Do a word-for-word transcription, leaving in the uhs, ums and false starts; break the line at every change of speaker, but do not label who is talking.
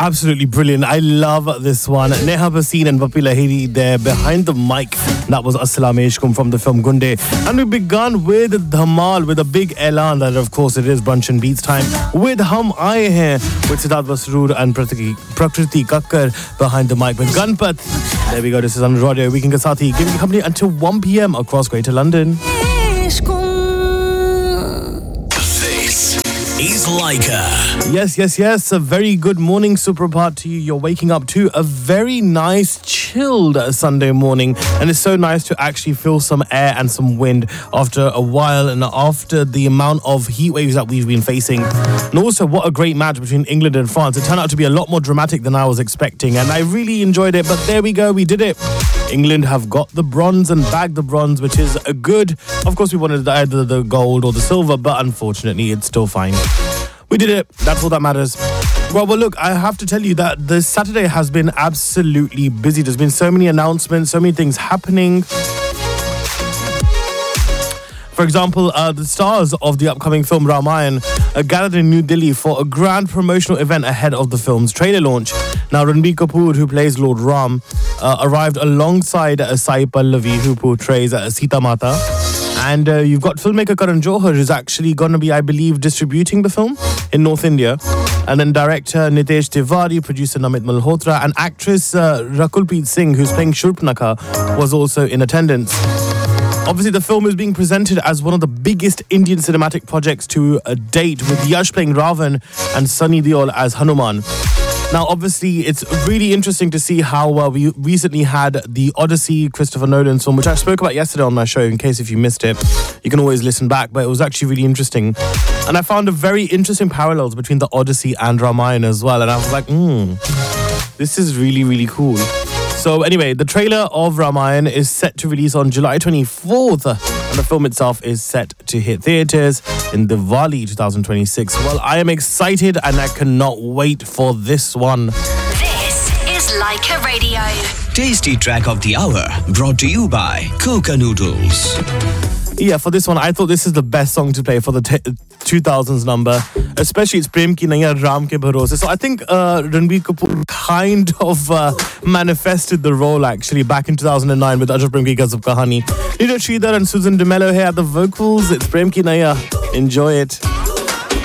Absolutely brilliant. I love this one. Neha Bhasin and Vapi Lahiri there behind the mic. That was Assalam Ishkum from the film Gunde. And we began with Dhamal, with a big elan that of course it is brunch and beats time. With Hum Aaye Hain, with Siddharth Masroor and Prakriti, Prakriti Kakkar behind the mic with Ganpat. There we go. This is Under Radio Weekend Kasathi, giving you company until one p.m. across Greater London.
Is Laika.
Yes, yes, yes. A very good morning, Suprabhat to you. You're waking up to a very nice, chilled Sunday morning. And it's so nice to actually feel some air and some wind after a while and after the amount of heat waves that we've been facing. And also, what a great match between England and France. It turned out to be a lot more dramatic than I was expecting. And I really enjoyed it. But there we go. We did it. England have got the bronze and bagged the bronze, which is a good. Of course, we wanted either the gold or the silver, but unfortunately, it's still fine. We did it. That's all that matters. Well, well, look, I have to tell you that this Saturday has been absolutely busy. There's been so many announcements, so many things happening. For example, uh, the stars of the upcoming film Ramayan uh, gathered in New Delhi for a grand promotional event ahead of the film's trailer launch. Now, Ranbir Kapoor, who plays Lord Ram, uh, arrived alongside uh, Sai Pallavi, who portrays uh, Sita Mata. And uh, you've got filmmaker Karan Johar, who's actually going to be, I believe, distributing the film in North India. And then director Nitesh Tiwari, producer Namit Malhotra, and actress uh, Rakulpreet Singh, who's playing Shurpanakha, was also in attendance. Obviously, the film is being presented as one of the biggest Indian cinematic projects to uh, date, with Yash playing Ravan and Sunny Deol as Hanuman. Now, obviously, it's really interesting to see how uh, we recently had the Odyssey, Christopher Nolan's film, which I spoke about yesterday on my show. In case if you missed it, you can always listen back, but it was actually really interesting. And I found a very interesting parallels between the Odyssey and Ramayan as well. And I was like, hmm, this is really, really cool. So anyway, the trailer of Ramayan is set to release on July twenty-fourth. And the film itself is set to hit theatres in Diwali twenty twenty-six. Well, I am excited and I cannot wait for this one.
This is Laika Radio.
Tasty track of the hour brought to you by Coca Noodles.
Yeah, for this one, I thought this is the best song to play for the t- two thousands number. Especially it's Prem Ki Naiya Ram Ke Bharose. So I think uh, Ranbir Kapoor kind of uh, manifested the role actually back in two thousand nine with Ajab Prem Ki Gazab Kahani. Neeraj Sridhar and Susan DeMello here at the vocals. It's Prem Ki Naiya. Enjoy it.